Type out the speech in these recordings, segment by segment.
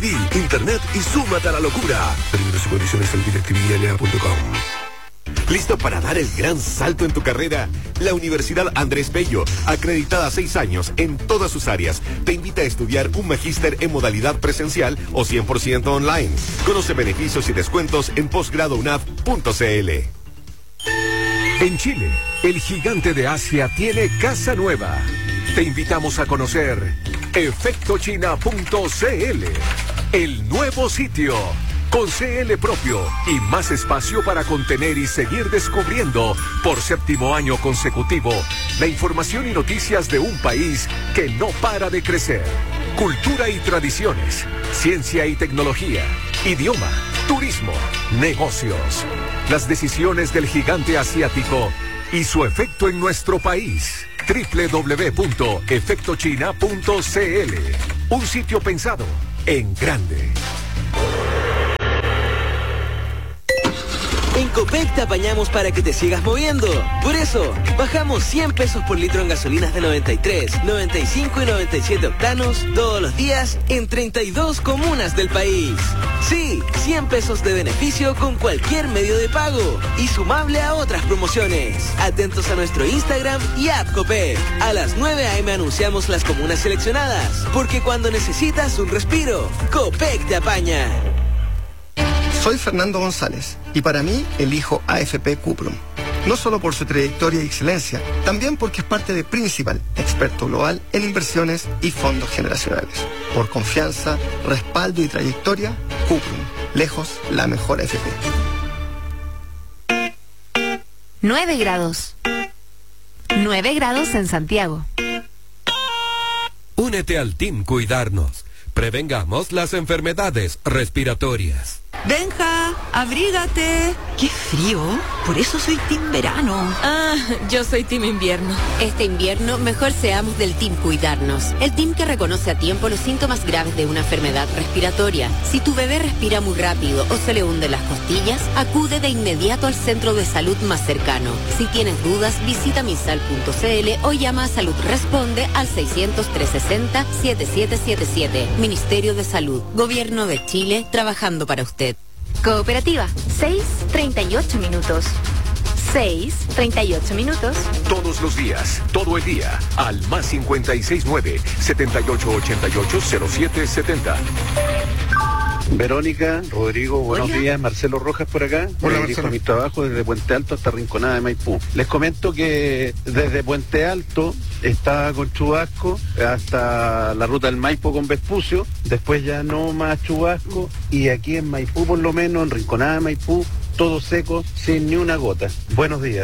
Internet y súmate a la locura. Términos y condiciones en directivilia.com. ¿Listo para dar el gran salto en tu carrera? La Universidad Andrés Bello, acreditada 6 años en todas sus áreas, te invita a estudiar un magíster en modalidad presencial o 100% online. Conoce beneficios y descuentos en posgradounaf.cl. En Chile, el gigante de Asia tiene casa nueva. Te invitamos a conocer efectochina.cl, el nuevo sitio, con CL propio y más espacio para contener y seguir descubriendo por 7º año consecutivo la información y noticias de un país que no para de crecer. Cultura y tradiciones, ciencia y tecnología, idioma, turismo, negocios. Las decisiones del gigante asiático y su efecto en nuestro país. www.efectochina.cl, un sitio pensado en grande. En Copec te apañamos para que te sigas moviendo. Por eso, bajamos 100 pesos por litro en gasolinas de 93, 95 y 97 octanos todos los días en 32 comunas del país. Sí, 100 pesos de beneficio con cualquier medio de pago y sumable a otras promociones. Atentos a nuestro Instagram y app Copec. A las 9 a.m. anunciamos las comunas seleccionadas, porque cuando necesitas un respiro, Copec te apaña. Soy Fernando González y para mí elijo AFP Cuprum. No solo por su trayectoria y excelencia, también porque es parte de Principal, experto global en inversiones y fondos generacionales. Por confianza, respaldo y trayectoria, Cuprum, lejos la mejor AFP. 9 grados. 9 grados en Santiago. Únete al Team Cuidarnos. Prevengamos las enfermedades respiratorias. Benja, abrígate. ¡Qué frío! Por eso soy team verano. Ah, yo soy team invierno. Este invierno, mejor seamos del Team Cuidarnos. El team que reconoce a tiempo los síntomas graves de una enfermedad respiratoria. Si tu bebé respira muy rápido o se le hunden las costillas, acude de inmediato al centro de salud más cercano. Si tienes dudas, visita misal.cl o llama a Salud Responde al 600-360-7777. Ministerio de Salud. Gobierno de Chile, trabajando para usted. Cooperativa, 6:38 minutos. 6:38 minutos. Todos los días, todo el día, al más 569-7888-0770. Verónica, Rodrigo, buenos días. Marcelo Rojas por acá. Hola, Me dirijo a Marcelo. mi trabajo desde Puente Alto hasta Rinconada de Maipú. Les comento que desde Puente Alto está con chubasco hasta la ruta del Maipo con Vespucio, después ya no más chubasco, y aquí en Maipú por lo menos, en Rinconada de Maipú, todo seco, sin ni una gota. Buenos días.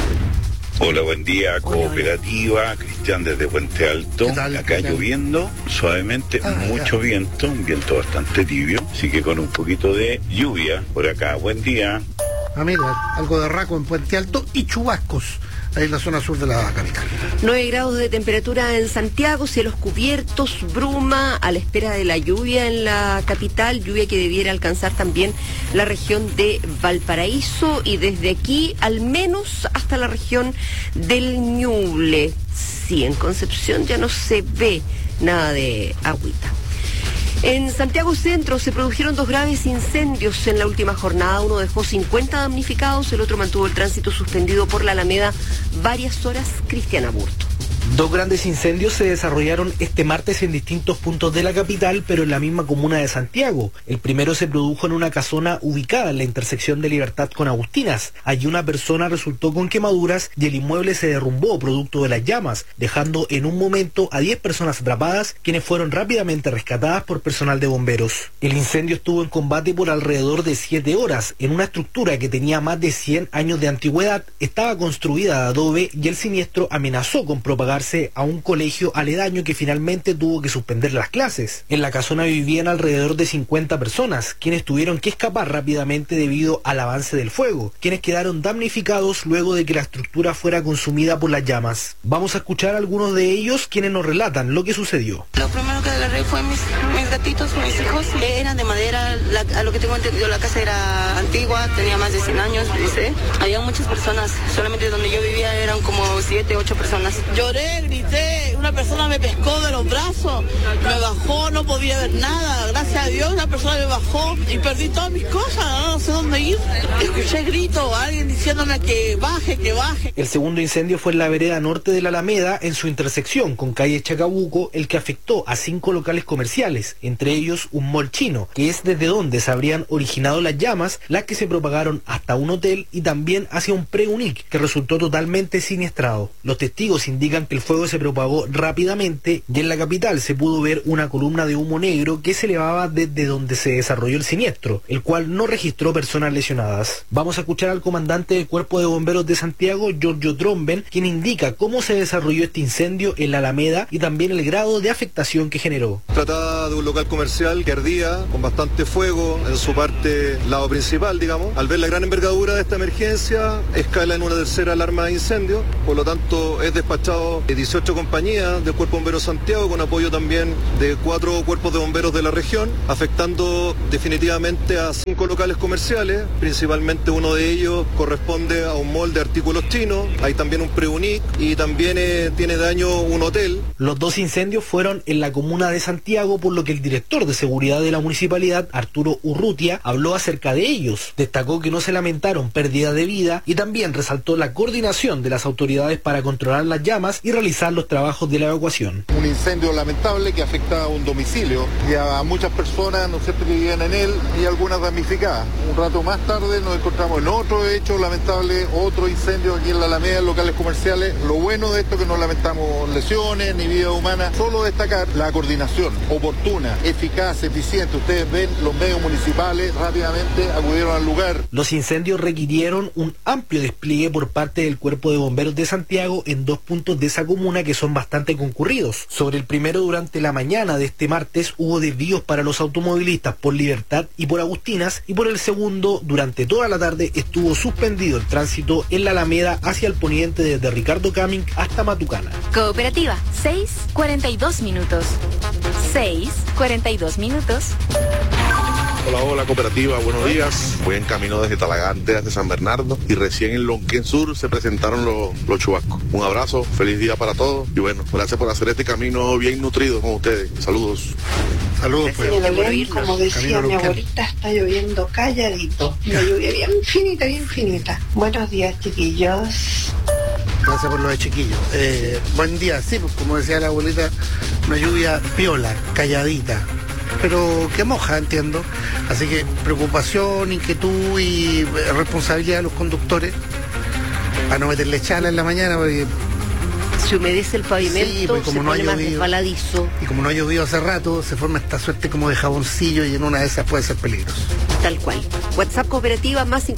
Hola, buen día, cooperativa, Cristian desde Puente Alto. ¿Qué tal? Acá lloviendo suavemente, mucho viento, un viento bastante tibio, así que con un poquito de lluvia por acá. Buen día. Mira, algo de raco en Puente Alto y chubascos ahí en la zona sur de la capital. 9 grados de temperatura en Santiago, cielos cubiertos, bruma a la espera de la lluvia en la capital, lluvia que debiera alcanzar también la región de Valparaíso y desde aquí al menos hasta la región del Ñuble. Sí, en Concepción ya no se ve nada de agüita. En Santiago Centro se produjeron 2 graves incendios en la última jornada. Uno dejó 50 damnificados, el otro mantuvo el tránsito suspendido por la Alameda varias horas. Cristiana Burto. 2 grandes incendios se desarrollaron este martes en distintos puntos de la capital, pero en la misma comuna de Santiago. El primero se produjo en una casona ubicada en la intersección de Libertad con Agustinas. Allí una persona resultó con quemaduras y el inmueble se derrumbó producto de las llamas, dejando en un momento a 10 personas atrapadas, quienes fueron rápidamente rescatadas por personal de bomberos. El incendio estuvo en combate por alrededor de 7 horas en una estructura que tenía más de 100 años de antigüedad, estaba construida de adobe y el siniestro amenazó con propagarse a un colegio aledaño que finalmente tuvo que suspender las clases. En la casona vivían alrededor de 50 personas, quienes tuvieron que escapar rápidamente debido al avance del fuego, quienes quedaron damnificados luego de que la estructura fuera consumida por las llamas. Vamos a escuchar a algunos de ellos quienes nos relatan lo que sucedió. Lo primero que agarré fue mis gatitos, mis hijos, eran de madera, a lo que tengo entendido la casa era antigua, tenía más de 100 años, dice. Había muchas personas, solamente donde yo vivía eran como 7, 8 personas. Lloré grité, una persona me pescó de los brazos, me bajó, no podía ver nada, gracias a Dios una persona me bajó y perdí todas mis cosas, no sé dónde ir. Escuché gritos, alguien diciéndome que baje, que baje. El segundo incendio fue en la vereda norte de la Alameda, en su intersección con calle Chacabuco, el que afectó a 5 locales comerciales, entre ellos un mall chino, que es desde donde se habrían originado las llamas, las que se propagaron hasta un hotel y también hacia un pre-Unic, que resultó totalmente siniestrado. Los testigos indican que el fuego se propagó rápidamente y en la capital se pudo ver una columna de humo negro que se elevaba desde donde se desarrolló el siniestro, el cual no registró personas lesionadas. Vamos a escuchar al comandante del Cuerpo de Bomberos de Santiago, Giorgio Tromben, quien indica cómo se desarrolló este incendio en la Alameda y también el grado de afectación que generó. Trataba de un local comercial que ardía con bastante fuego en su parte lado principal, digamos. Al ver la gran envergadura de esta emergencia, escala en una tercera alarma de incendio, por lo tanto es despachado 18 compañías del Cuerpo de Bomberos Santiago con apoyo también de 4 cuerpos de bomberos de la región, afectando definitivamente a 5 locales comerciales, principalmente uno de ellos corresponde a un mall de artículos chinos, hay también un pre-Unic y también tiene daño un hotel. Los 2 incendios fueron en la comuna de Santiago, por lo que el director de seguridad de la municipalidad, Arturo Urrutia, habló acerca de ellos. Destacó que no se lamentaron pérdida de vida y también resaltó la coordinación de las autoridades para controlar las llamas y realizar los trabajos de la evacuación. Un incendio lamentable que afecta a un domicilio y a muchas personas, ¿no es cierto?, que vivían en él y algunas damnificadas. Un rato más tarde nos encontramos en otro hecho lamentable, otro incendio aquí en la Alameda, en locales comerciales. Lo bueno de esto es que no lamentamos lesiones ni vida humana, solo destacar la coordinación oportuna, eficaz, eficiente. Ustedes ven, los medios municipales rápidamente acudieron al lugar. Los incendios requirieron un amplio despliegue por parte del Cuerpo de Bomberos de Santiago en 2 puntos de esa comuna que son bastante concurridos. Sobre el primero, durante la mañana de este martes, hubo desvíos para los automovilistas por Libertad y por Agustinas, y por el segundo, durante toda la tarde estuvo suspendido el tránsito en la Alameda hacia el poniente desde Ricardo Caming hasta Matucana. Cooperativa, 6:42 minutos. 6:42 minutos. Hola cooperativa, buenos días. Voy en camino desde Talagante hasta San Bernardo y recién en Lonquén Sur se presentaron los chubascos. Un abrazo, feliz día para todos y bueno, gracias por hacer este camino bien nutrido con ustedes. Saludos. Saludos, pues. Como decía mi abuelita, está lloviendo calladito. Una lluvia bien finita, bien finita. Buenos días, chiquillos. Gracias por lo de chiquillos. Buen día, sí, pues como decía la abuelita, una lluvia piola, calladita, pero que moja, entiendo. Así que preocupación, inquietud y responsabilidad de los conductores para no meterle chala en la mañana, porque se humedece el pavimento, sí, pues como se pone más resbaladizo. Y como no ha llovido hace rato, se forma esta suerte como de jaboncillo y en una de esas puede ser peligroso. Tal cual. WhatsApp cooperativa más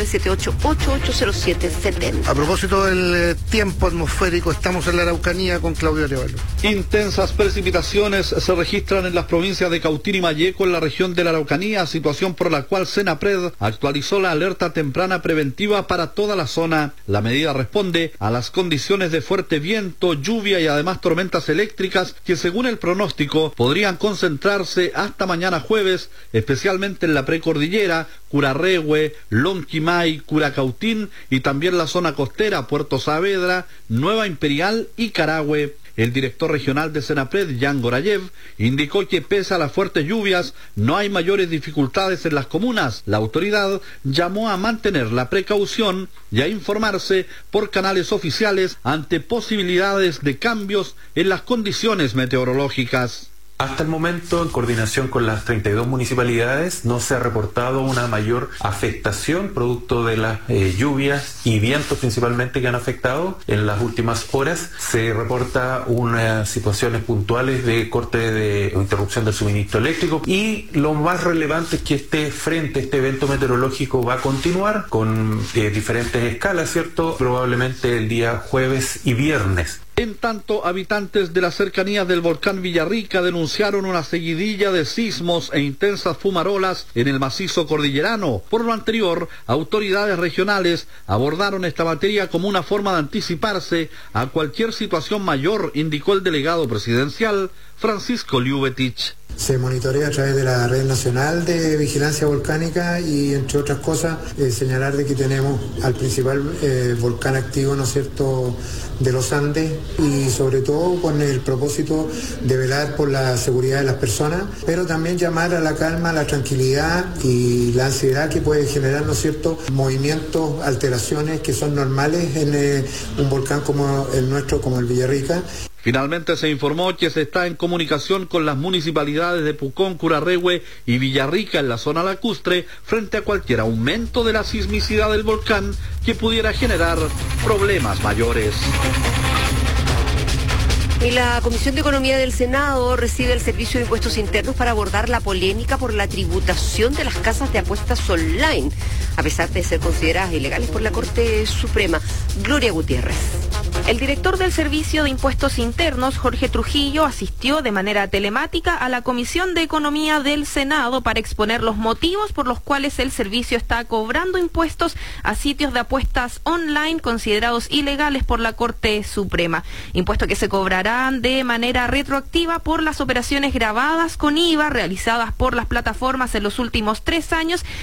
56978880770. A propósito del tiempo atmosférico, estamos en la Araucanía con Claudio Arevalo. Intensas precipitaciones se registran en las provincias de Cautín y Malleco en la región de la Araucanía, situación por la cual Senapred actualizó la alerta temprana preventiva para toda la zona. La medida responde a las condiciones de fuerte viento, lluvia y además tormentas eléctricas que según el pronóstico podrían concentrarse hasta mañana jueves, especialmente en la precordillera, Curarrehue, Lonquimay, Curacautín y también la zona costera, Puerto Saavedra, Nueva Imperial y Carahue. El director regional de Senapred, Jan Gorayev, indicó que pese a las fuertes lluvias, no hay mayores dificultades en las comunas. La autoridad llamó a mantener la precaución y a informarse por canales oficiales ante posibilidades de cambios en las condiciones meteorológicas. Hasta el momento, en coordinación con las 32 municipalidades, no se ha reportado una mayor afectación producto de las lluvias y vientos principalmente que han afectado en las últimas horas. Se reporta unas situaciones puntuales de corte o interrupción del suministro eléctrico y lo más relevante es que este evento meteorológico va a continuar con diferentes escalas, ¿cierto? Probablemente el día jueves y viernes. En tanto, habitantes de las cercanías del volcán Villarrica denunciaron una seguidilla de sismos e intensas fumarolas en el macizo cordillerano. Por lo anterior, autoridades regionales abordaron esta materia como una forma de anticiparse a cualquier situación mayor, indicó el delegado presidencial Francisco Liubetich. Se monitorea a través de la Red Nacional de Vigilancia Volcánica y, entre otras cosas, señalar de que tenemos al principal volcán activo, ¿no es cierto?, de los Andes, y sobre todo con el propósito de velar por la seguridad de las personas, pero también llamar a la calma, a la tranquilidad y la ansiedad que puede generar, ¿no es cierto?, movimientos, alteraciones que son normales en un volcán como el nuestro, como el Villarrica. Finalmente se informó que se está en comunicación con las municipalidades de Pucón, Curarrehue y Villarrica en la zona lacustre frente a cualquier aumento de la sismicidad del volcán que pudiera generar problemas mayores. Y la Comisión de Economía del Senado recibe el Servicio de Impuestos Internos para abordar la polémica por la tributación de las casas de apuestas online, a pesar de ser consideradas ilegales por la Corte Suprema. Gloria Gutiérrez. El director del Servicio de Impuestos Internos, Jorge Trujillo, asistió de manera telemática a la Comisión de Economía del Senado para exponer los motivos por los cuales el servicio está cobrando impuestos a sitios de apuestas online considerados ilegales por la Corte Suprema. Impuestos que se cobrarán de manera retroactiva por las operaciones grabadas con IVA realizadas por las plataformas en los últimos 3 años